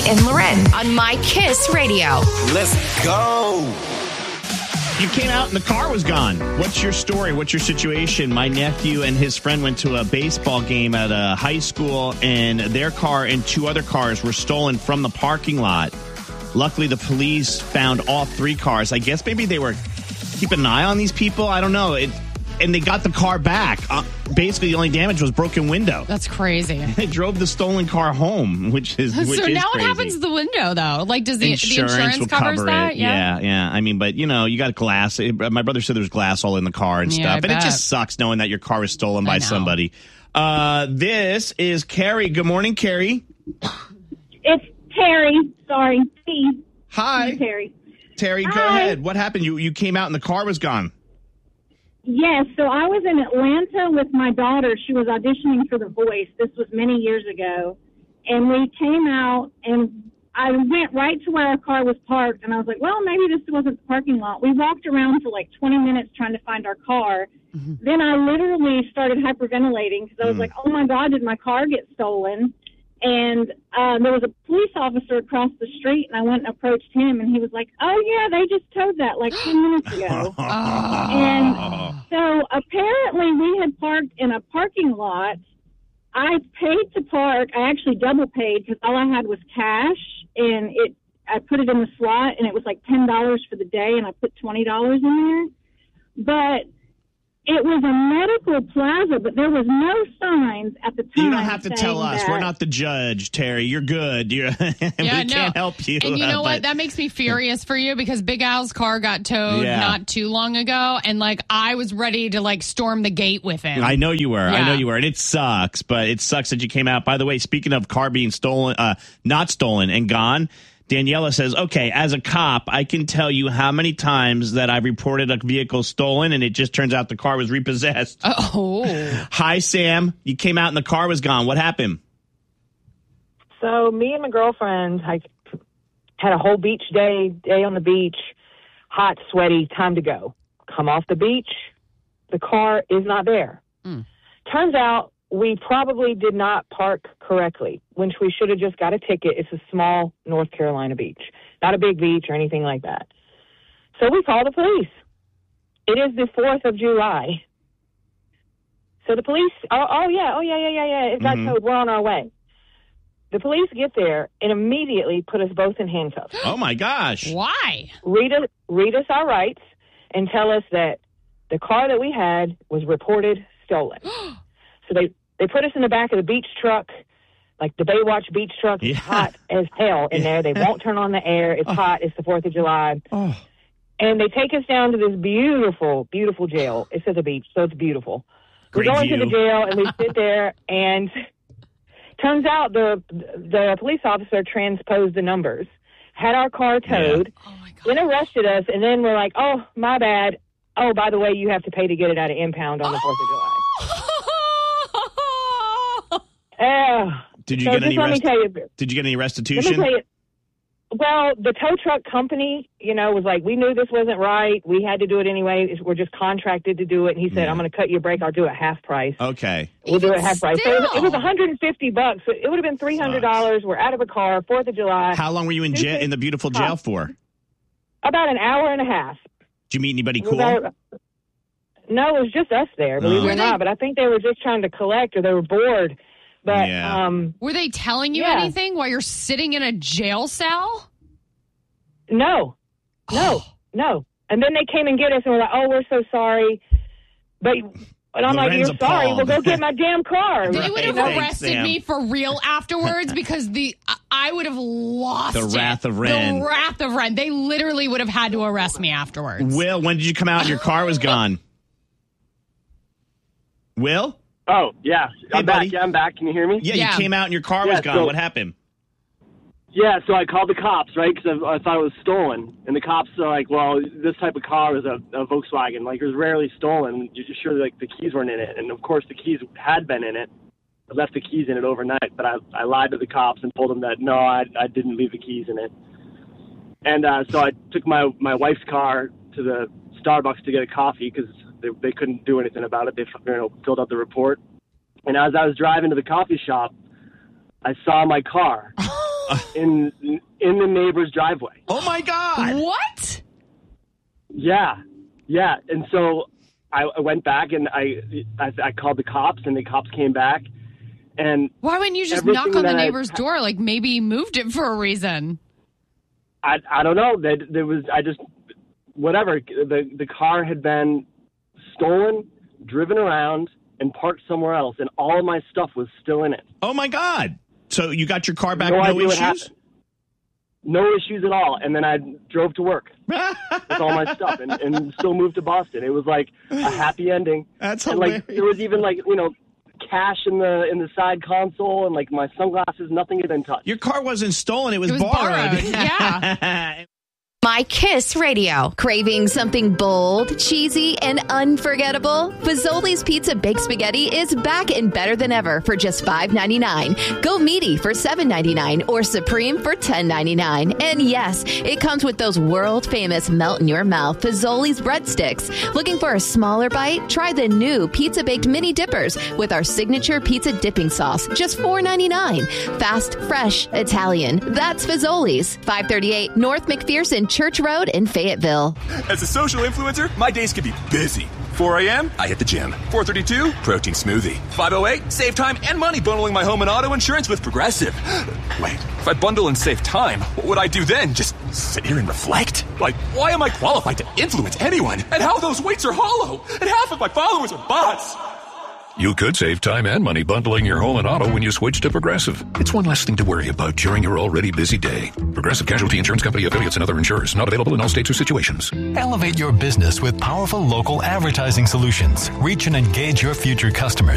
and Loren on My Kiss Radio. Let's go. You came out and the car was gone. What's your story? What's your situation? My nephew and his friend went to a baseball game at a high school, and their car and two other cars were stolen from the parking lot. Luckily, the police found all three cars. I guess maybe they were keeping an eye on these people. I don't know. And they got the car back. Basically, the only damage was broken window. That's crazy. They drove the stolen car home, which is so crazy. Now what happens to the window, though? Like, does the insurance will covers cover that? it? Yeah. I mean, but, you got glass. My brother said there's glass all in the car and stuff. And it just sucks knowing that your car was stolen by somebody. This is Carrie. Good morning, Carrie. It's Terry. Sorry. T. Hi. Terry. Terry, go ahead. What happened? You came out and the car was gone. Yes, so I was in Atlanta with my daughter. She was auditioning for The Voice. This was many years ago. And we came out, and I went right to where our car was parked, and I was like, well, maybe this wasn't the parking lot. We walked around for like 20 minutes trying to find our car. Mm-hmm. Then I literally started hyperventilating because I was like, oh, my God, did my car get stolen? And there was a police officer across the street, and I went and approached him, and he was like, oh, yeah, they just towed that like 10 minutes ago. And so apparently we had parked in a parking lot. I paid to park. I actually double paid because all I had was cash, and I put it in the slot, and it was like $10 for the day, and I put $20 in there. But it was a medical plaza, but there was no signs at the time. You don't have to tell us. We're not the judge, Terry. You're good. We can't help you. And you know what? That makes me furious for you because Big Al's car got towed not too long ago, and I was ready to storm the gate with him. I know you were. Yeah. And it sucks, but it sucks that you came out. By the way, speaking of car being stolen, not stolen and gone, Daniela says, okay, as a cop, I can tell you how many times that I've reported a vehicle stolen, and it just turns out the car was repossessed. Oh. Hi, Sam. You came out and the car was gone. What happened? So me and my girlfriend had a whole beach day on the beach, hot, sweaty, time to go. Come off the beach, the car is not there. Turns out we probably did not park correctly, which we should have just got a ticket. It's a small North Carolina beach, not a big beach or anything like that. So we call the police. It is the 4th of July. So the police, it got towed. We're on our way. The police get there and immediately put us both in handcuffs. Oh, my gosh. Why? Read us our rights and tell us that the car that we had was reported stolen. So they put us in the back of the beach truck, like the Baywatch beach truck. It's hot as hell in there. They won't turn on the air. It's hot. It's the 4th of July. Oh. And they take us down to this beautiful, beautiful jail. It says a beach, so it's beautiful. We go into the jail, and we sit there, and turns out the police officer transposed the numbers, had our car towed, then arrested us, and then we're like, oh, my bad. Oh, by the way, you have to pay to get it out of impound on the 4th of July. Did you get any restitution? Let me tell you, well, the tow truck company, was like, we knew this wasn't right. We had to do it anyway. We're just contracted to do it. And he said, I'm going to cut you a break. I'll do it half price. Okay. We'll do it half price. So it was $150. So it would have been $300. We're out of a car, 4th of July. How long were you in jail, in the beautiful jail for? About an hour and a half. Did you meet anybody cool? No, it was just us there, believe it or not. But I think they were just trying to collect, or they were bored. But were they telling you anything while you're sitting in a jail cell? No. And then they came and get us, and we're like, oh, we're so sorry. And I'm like, you're sorry. Well, go get my damn car. They would have arrested me for real afterwards because I would have lost the wrath of Ren. The wrath of Ren. They literally would have had to arrest me afterwards. Will, when did you come out and your car was gone? Will? Oh, yeah. Hey, I'm buddy. back. Yeah, I'm back. Can you hear me? Yeah, you came out and your car was gone. What happened? Yeah, so I called the cops, right, because I thought it was stolen. And the cops are like, well, this type of car is a Volkswagen. Like, it was rarely stolen. You're just sure, like, the keys weren't in it. And, of course, the keys had been in it. I left the keys in it overnight. But I lied to the cops and told them that, no, I didn't leave the keys in it. And so I took my wife's car to the Starbucks to get a coffee because they couldn't do anything about it. They filled out the report. And as I was driving to the coffee shop, I saw my car. in the neighbor's driveway. Oh my God! What? Yeah. And so I went back and I called the cops, and the cops came back. And why wouldn't you just knock on the neighbor's door? Like maybe he moved it for a reason. I don't know. Whatever. The car had been stolen, driven around, and parked somewhere else, and all of my stuff was still in it. Oh my God! So you got your car back? No No issues? No issues at all. And then I drove to work with all my stuff and still moved to Boston. It was like a happy ending. That's hilarious. Like, there was even cash in the side console, and like my sunglasses, nothing had been touched. Your car wasn't stolen, it was borrowed. Yeah. My Kiss Radio. Craving something bold, cheesy, and unforgettable? Fazoli's Pizza Baked Spaghetti is back and better than ever for just $5.99. Go meaty for $7.99 or supreme for $10.99. And yes, it comes with those world-famous melt-in-your-mouth Fazoli's breadsticks. Looking for a smaller bite? Try the new Pizza Baked Mini Dippers with our signature pizza dipping sauce, just $4.99. Fast, fresh, Italian. That's Fazoli's. 538 North McPherson Church Road in Fayetteville. As a social influencer, my days can be busy. 4 a.m., I hit the gym. 4:32, protein smoothie. 5:08, save time and money bundling my home and auto insurance with Progressive. Wait, if I bundle and save time, what would I do then? Just sit here and reflect? Like, why am I qualified to influence anyone? And how those weights are hollow? And half of my followers are bots. You could save time and money bundling your home and auto when you switch to Progressive. It's one less thing to worry about during your already busy day. Progressive Casualty Insurance Company affiliates and other insurers. Not available in all states or situations. Elevate your business with powerful local advertising solutions. Reach and engage your future customers